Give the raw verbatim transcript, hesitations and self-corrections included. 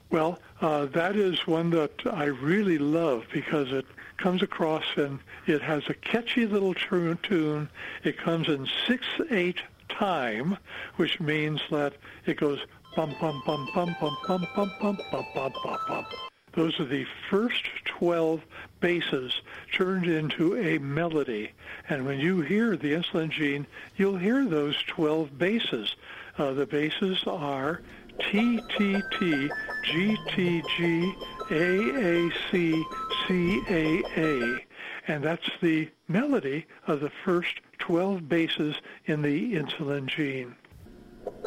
Well, uh, that is one that I really love because it comes across and it has a catchy little tune. It comes in six eight time, which means that it goes bum bum bum bum bum bum bum bum bum bum bum bum. Those are the first twelve basses turned into a melody. And when you hear the Insulin Gene, you'll hear those twelve basses. Uh, the basses are T, T, T, G, T, G, A, A, C, C, A, A. And that's the melody of the first twelve bases in the Insulin Gene.